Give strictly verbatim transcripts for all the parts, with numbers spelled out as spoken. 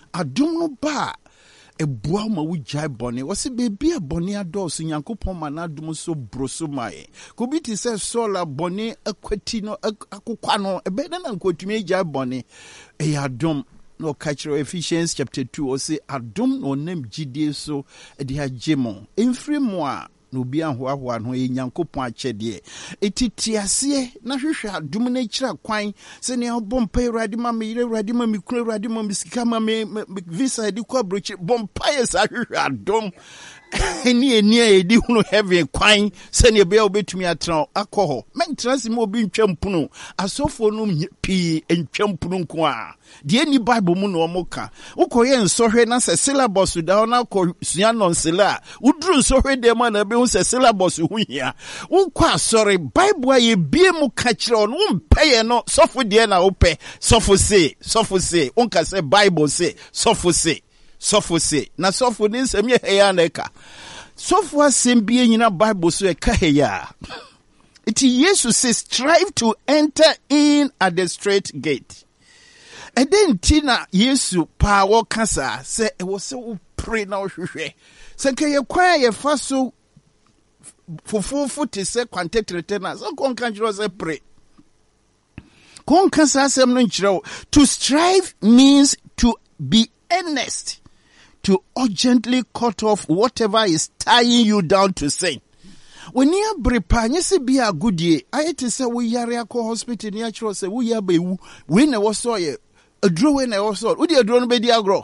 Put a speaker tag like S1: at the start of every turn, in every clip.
S1: adom no ba ebua ma wo jai bone wose bebi a bone ados nyankopon ma na adom so broso mae ko bi ti se sola bone akwati no akokwa no ebe na nkotumi jai bone e adom no catch Ephesians chapter two or say adom no nem gidie so e de agemo emfiri mo a no bi ahoahoa no e nyankopon akyede etitiase na hwehwe adom na kira kwan se ne obompa Awurade ma me yire Awurade ma me kura Awurade ma me sika ma me visa di kwa brochi bompa ye sa hwehwe adom eni eni e di hunu heaven kwan se ne be obetumi atran akọ mentrance mo obi ntwampuno asofo no pi ntwampuno nko a de ni bible mu no omoka ukoye nsohwe na se syllabus da na ko sua nonsela udru nsohwe de ma na be hu se syllabus hu hia ukwa sorry bible ye bie mu ka kire on umpeye no sofo de na upe sofo say sofo say unka say bible say sofo say sofo say na sofo ni nsem ye heya na eka sofo asem bie nyina bible so e ka heya it Jesus says strive to enter in at the straight gate. And then Tina Yesu power kasa say it was so pray now hwehwe. Say ke ye kwa ye fa so fufufu te se kwantete retena. So kon kan jiro say pray. Kon kasa asem no nchiro. To strive means to be earnest, to urgently cut off whatever is tying you down to sin. When you brepa nyese bia goodie ayete se wo yare akọ hospital ni akiro se wo ya bewu we na wo so ye aduro we na wo so wo di aduro no be di agro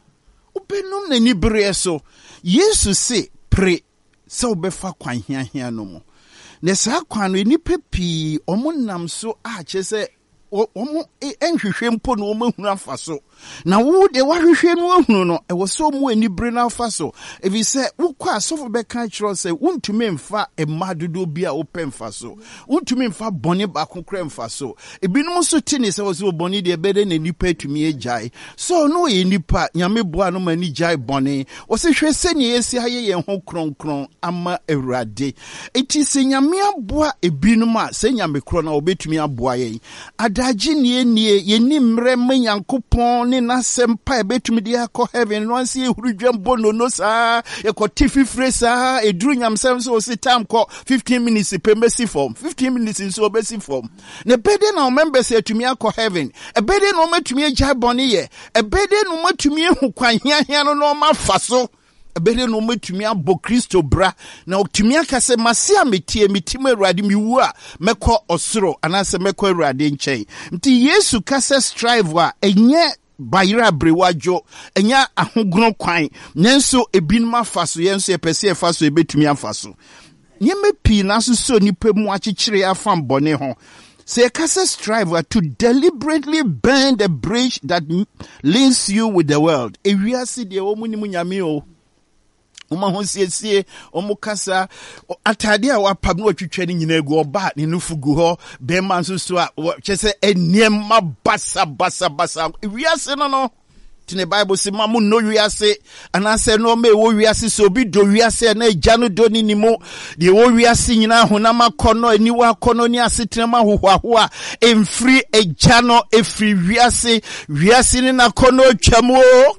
S1: upenum na ni bre so Jesus say pray se obefa kwan hia hia no mo na sa kwan no ni pepi omunam so a chese omo enhwehwe mpo no omahunu afa so na wo de wahwehwe no ahunu no e wo so mu ani bre na afa so if you say wo kwa sofo be kan kiro say wontumi mfa e madodo bi a wo pemfa so wontumi mfa bone ba kokra mfa so ebinum so tini say wo so bone de bede na nipa atumi ejai so no ye nipa nyame boa no mani jai bone wo se hwe seni esi haye ye ho kronkron ama Awurade eti se nyame aboa ebinum a se nyame kro na obetumi aboa ye adaji nie nie ye ni mre manyankopon ni na sempa ebetumi dia ko heaven no anse ehurudwam bono no sa e ko tifi fresa eduru nyamsem so si time ko fifteen minutes per mercy form fifteen minutes so obesi form ne bede na members etumi akọ heaven e bede na omatumi agya bone ye e bede na omatumi ehu kwan hia hia no no mafa so ebere no metumi abo Kristo bra na otumi akase mase ametie mitim Awurade miwu a mekọ osoro anase mekọ Awurade nkyɛn nti Yesu kase strive a enye bayira brewajo enya ahogron kwan nenso ebinum afaso yenso epese efaso ebetumi afaso nyeme pi na so so nipa mu akyekyere afam bone ho. Say kase strive to deliberately burn the bridge that links you with the world. Ewiase de omunimu nyame o Uma honsiesie omu kasa atade a wapam no twetwe ni nyina egu oba ne nufugu ho be man so so a kyese eniem basa basa basa wiase no no tine Bible say mamu no wiase anase no me wo wiase so bi do wiase na agya no do ni nimo de wo wiase nyina honam akono aniwa akono ni asetrema hohoaho a emfiri agya no efiri wiase wiase ni na kono twamo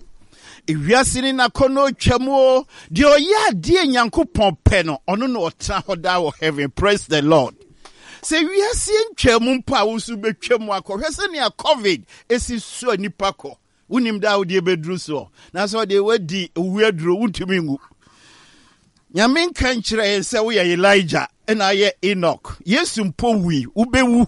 S1: Ewiasini na kono twamo de oya de nyankopon pe no ono no otra hoda wo heaven. Praise the Lord. Se wiase ntwamu mpa wo su betwamu akọ hwese ne a covid esi so nipa ko unim da wo de bedru so na so de wadi owuaduro wuntumi ngu nyame kan kire se wo ye Elijah na ye Enoch Yesu mpo wi ubewu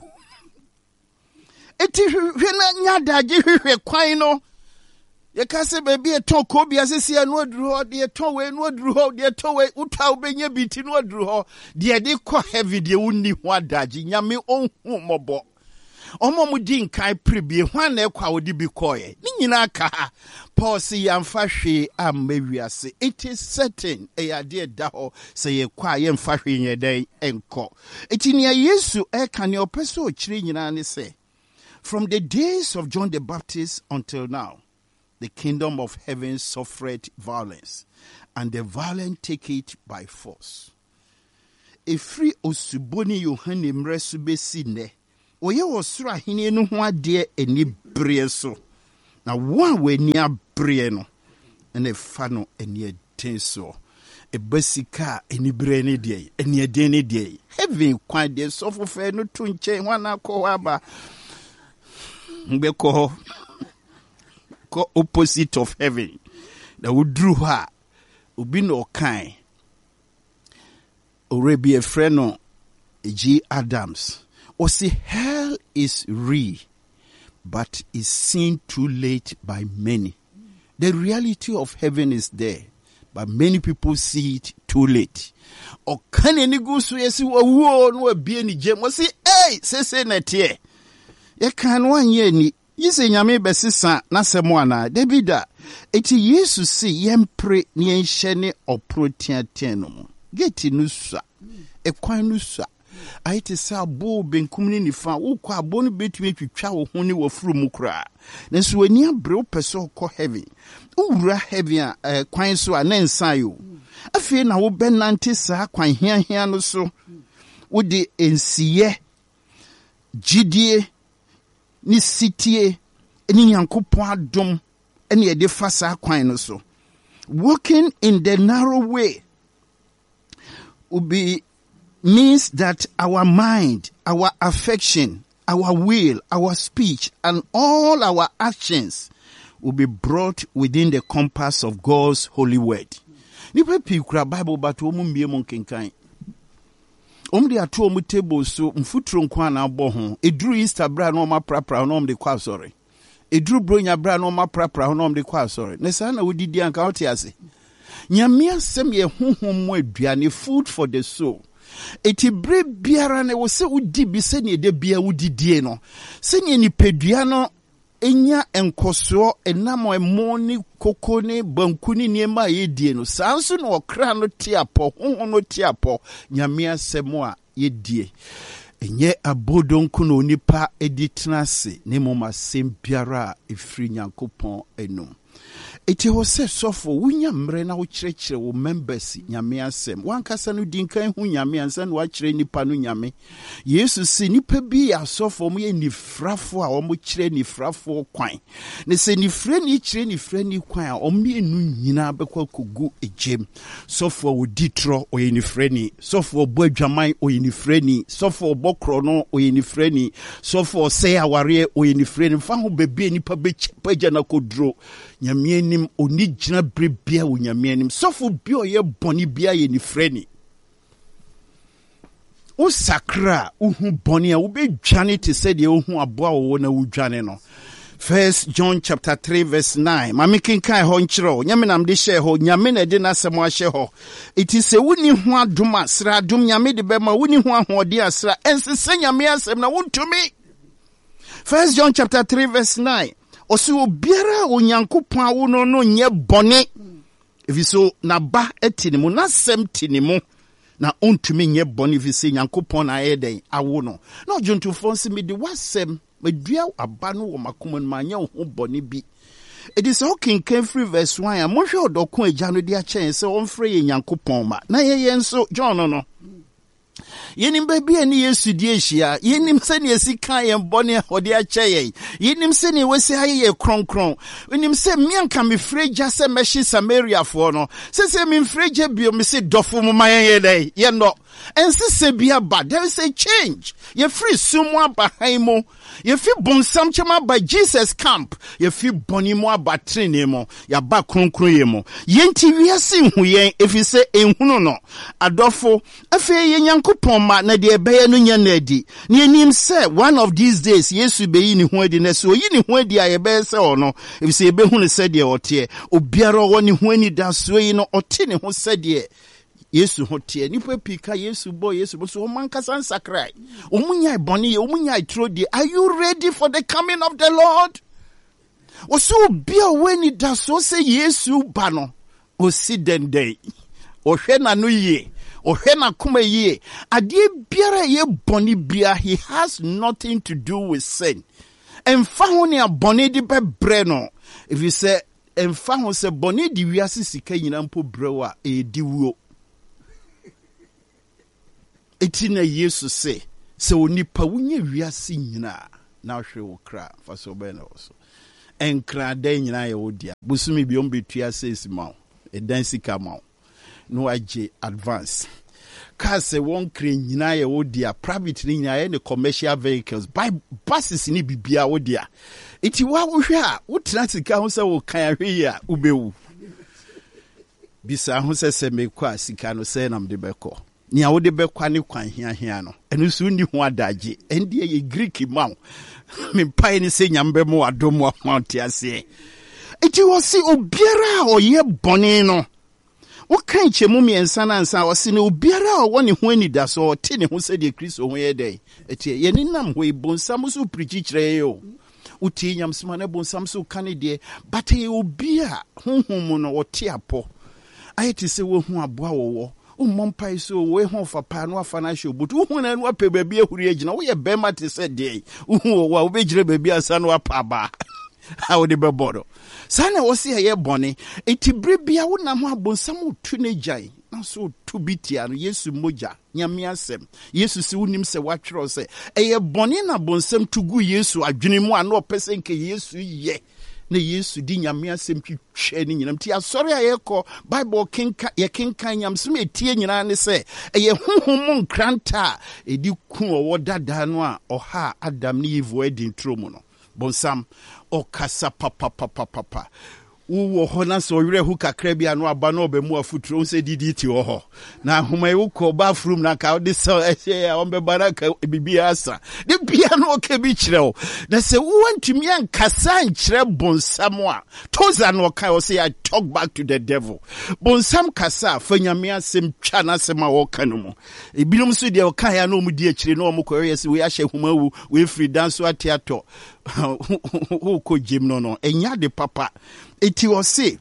S1: eti hwe na nyadaje hwehwe kwan no ye kase baby e ton ko bia sesi anu aduru ho de ton we anu aduru ho de ton we uta obenya biti no aduru ho de de ko heavy de wonni ho adaji nyame onhu mobo omo mu din kai prebie hwan na ekwa wodi bi koye ni nyina ka ha Paul si yamfa hwe amawiase it is certain e ade da ho se ye kwa ye mfa hwe nyeden enko etinia Yesu e kan ye opeso okire nyina ne se from the days of John the Baptist until now the kingdom of heaven suffered violence, and the violent take it by force. A free osuboni Yohane mresu besine. Oye osura hini enu hwa die eni breso. na one we ni abre no na fa no eni eden so e basika eni bre ne de eni eden ne de heaven kwan de so fofe no to nchen wana ko aba mbe ko ko opposite of heaven na wudru ha obi no kan already a friend no G. Adams or say hell is real but is seen too late by many. The reality of heaven is there, but many people see it too late. Or can any go so yes, wo no be any gem was say, hey, say say na tie. Ye can one year ni you say nyame besisa na semwana debida eti yesu say yempre ni enhye oprotia tenum geti nusa e kwan nusa aite sa bo benkum ni nifa wo kwa bo no betumi twitwa wo ho ni wafuru mu kra nanso wani abre wo peso ko heaven ura heaven a kwan so a na nsan yo afi na wo benante sa kwan hia hia no so wo de ensiye gidie ni sitie ni yankopon adom ene ye de fa sa kwan no so walking in the narrow way will be means that our mind, our affection, our will, our speech, and all our actions will be brought within the compass of God's holy word. Nipa pikura Bible but omu mbie mo kenkan. Omu de ato omu table so mfuturo nkwa na abo ho. Eduru Easter bra na oma prapra na omu de kwa sorry. Eduru bronya bra na oma prapra na omu de kwa sorry. Ne sa na wodidi anka wote ase. Nyame asem ye honhom mo aduane food for the soul. Eti bre biara na wo se udi bi se ne de bia wudidie no se ne ni pedua no enya enkoso enamo emo ni koko ni banku ni niema yedie no sanso no okra no tiapo honhom no tiapo nyame asemo a yedie enye abodonku no nipa editrase ne moma sem biara efri nyankopon enum. Eti ho se sofo wunya mre na wo kirekire wo members nyame asem wankasa no dinkan hu nyame ansa no wa kire nipa no nyame Yesu si nipa bi ya sofo mo ye nifrafo a wo mo kire nifrafo kwan ne se nifre ni kire nifre ni kwan a o me enu nyina bekwa kogu ejem sofo wo ditro o ye nifre ni sofo bo adwaman o ye nifre ni sofo bokro no o ye nifre ni sofo se aware o ye nifre ni fa ho bebe nipa be pagya na kodro nyame nim oni gina brebia wo nyame nim sofo bi o ye boni bia ye ni freni o sakra uhu boni a wo be dwane te se de uhu aboa wo na wo dwane no. First John chapter three verse nine. Mami kinkai ho nchiro nyame nam de share ho nyame na de na semo ahye ho. It is a wuni ho adom asra adom nyame de be ma wuni ho ahode asra ensese nyame asem na wontumi. First John chapter three verse nine. Osi obiara onyankopon awo no no nye bone efiso na ba etinimu na sem tinimu na ontumi nye bone efise nyankopon na ayeden awo no na ojuntufo nsi me de wasem medua aba no wo makoma no manya ho bone bi. It is okay in free verse one a mohwe odokon agya no de a chen se onfre ye nyankopon ma na ye ye nso John no no yenim baby ani Yesu di ehia yenim se ne esi kan ye bone hode a cheye yenim se ne wesi haye ye kronkron yenim se mianka me freja se meshi Samaria fo no se se me freja bio me se dofo mu mayen ye dai ye no ense se bia ba there is a change ye free sumo abahan mo ye fi bonsam chema by Jesus camp ye fi boni mo abatrene mo ya ba kronkron ye mo yenti wiase hu yen efise enhunu no adofo afi ye nyankopon ma na de ebeye no nya na adi ne enim se one of these days Yesu be yi ni hu adi na so yi ni hu adi a be se ono efise be hu ne se de ote obiara wo ni hu ani da so yi no ote ne hu se de Yesu hotie nipa pika Yesu boy Yesu bo so mankasa nsakrai omunya boni omunya itrodi. Are you ready for the coming of the Lord? Oso bia weni da so say Yesu ba no osi dende ohwe na no ye ohwe na kuma ye ade biara ye boni bia he has nothing to do with sin. Emfa ho ne aboni di be bre no if you say emfa ho se boni di wiase sika nyina mpo brewa e di wuo. Etina Yesu se se onipa wunye wiase nyina na hwe wo kra fa so be na so enkra da nyina ye wodia busumi bi ombetua says ma e dan sika ma no agye advance car se won kre nyina ye wodia private ni nyina ye ne commercial vehicles by buses ni bibia wodia iti wa wo hwe a wo tena sika ho se wo kan ahwe ya ubewu bisa ho se se mekwa sika no se nam de beko ni a wo de bekwa ne kwan hia hia no enu so ni ho adagye endie ye Greek ma me pai ni se nyambe mo adomo amount ase iti wo si obiara oye bone no wo kan chemu miensa na nsa wo si ne obiara o woni ho anida so te ne ho se de Kristo ho ye dai eti ye ni nam ho ibonsam so preach kire yo uti nyamsima ne bonsam so kan de but ye obia honhom no wo te apo ayeti se wo hu aboa wo ummon pai so we ho fa pa no afa na hye obutu hu na no apɛ baabi ahuri agina wo ye bema te se de hu wo be gire baabi asa no apa ba ha wo de bebodo sana wo se ye bone etibire bia wo na ho abonsam otu ne gai na so to bitia no Yesu moja nyame asem Yesu si wonim se watwero se eye bone na bonsam tugu Yesu adwene mu ana opese nke Yesu ye na Yesu di nyame asem twitwe ni nyinam ti asori ayeko Bible kenka ye kenka nyamsem etie nyina ne se eye honhom nkranta edi ku owo dada no a oha Adam ni Eve edi ntromu no bonsam okasa papa papa papa wo ho na so were hu kakra bia no aba no obemu afuturo se didi ti wo ho na homa e wo ko bathroom na ka de so ehye a ombe baraka bibia asa de bia no ke bi kire o na se wo antumi an kasa nkire bonsam a toza no ka o say I talk back to the devil bonsam kasa fanyame asem twa na asem a wo ka no mo e binom so de o ka ya no mu di akire no mo ko yesi we ahye homa wu we free dance atiato who ko jim no no enya de papa eti o se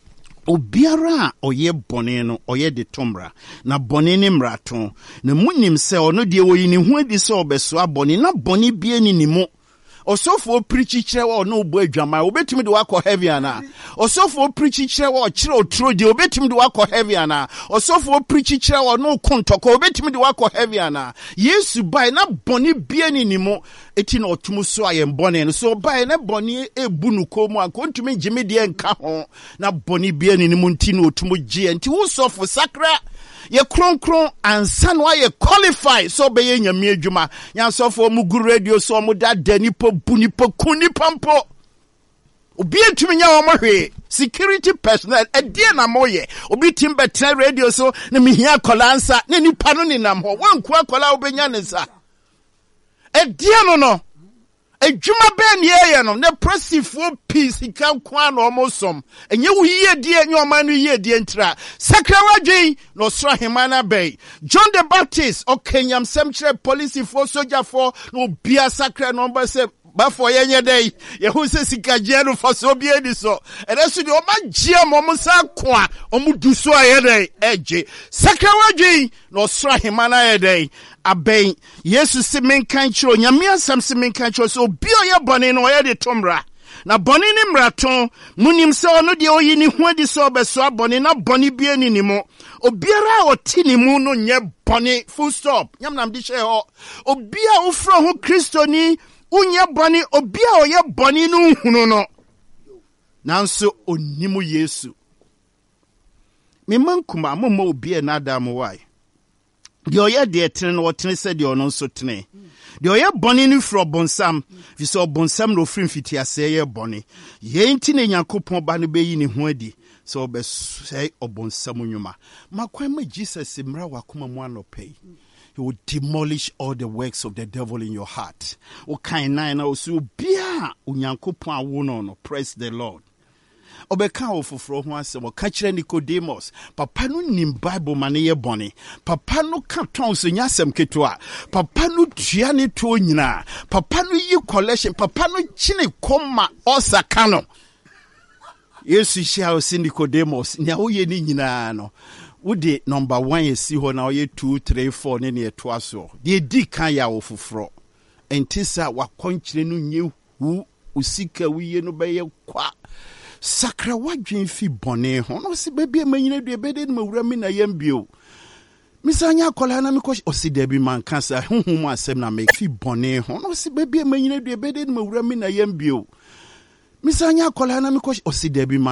S1: obiara oye bone no oye de tomra na bone ne mrato na munim se ono de wo yini hu adi se obeso abone na bone bie ni ni mo osofo preach kire wo no obo adwama obetimi de wakọ heavy ana osofo preach kire wo kire otro de obetimi de wakọ heavy ana osofo preach kire wo no kontoko obetimi de wakọ heavy ana Yesu bai na bone bie ni ni mo eti na otumu so ayem bone no so bai na bone ebu nu komu akontumi gime de enka ho na bone bie ni ni mo nti na otumu gie nti wo sofo sakra ye kron kron ansa no ye qualify so be ye nyame adwuma nya sofo mu gu radio so mu da dani po buni po kuni pampo obi etumi nya wo hwe security personnel edie na moye obi tim betre radio so na mihia kolansa na nipa no ninam ho wanku akola obenya ne sa edie no no adwuma ben ye no ne prosifo peace kan kwa na omosom enye wo yie die enye oman no yie die ntra sakrawadwen no sra hemana bay John the Baptist o kenyam semchre police for soldier for no bia sakra no ba se ba for yenye dey ye hu se sikaje no for so bia di so and eso de o ma gie mo mo sa kwa o mu du so aye dey eje sakrawadwen no sra hemana ye dey abeng Yesu se menkan chiro nyame asam se menkan chiro so bio ye bone no ye de tomra na bone ni mraton munim se ono de oyi ni hu adi so obeso bone na bone bie ni ni mo obiara oti ni mu no nye bone full stop nyam nam di she ho obia ofro ho Kristo ni unye bone obia oye bone no hunu no nanso onimu Yesu me mankuma momma obia na adam why de oye de etene no otene se de ono so tene de oye bone ni fro bonsam fi so bonsam no frim fiti ase ye bone ye nti ne Yakobon ba no beyi ne ho adi so be say obonsam nyuma makwan ma Jesus mra wakoma mu anopai he will demolish all the works of the devil in your heart o kan nine na o so bia Yakobon awo no no praise the Lord obeka ofoforo ho asem ka kire Nicodemus papa no nim Bible mane ye bone papa no ka ton so nya asem ketua papa no tua ne to nyina papa no yi collection papa no chine koma osaka no Yesu hia o si Nicodemus nya wo ye ni nyina no wode number one ye si ho na ye two three four ne ne to aso de di kan ya ofoforo entisa wakonkyire no nye hu usika wiye no be ye kwa sakra wadwen fi bone ho no se bebia manyina due bede no mawura mi na yambio misanya akola na meko osida bi man kansa honhom asem na me fi bone ho no se bebia manyina due bede no mawura mi na yambio misanya kola na mikosh osidebi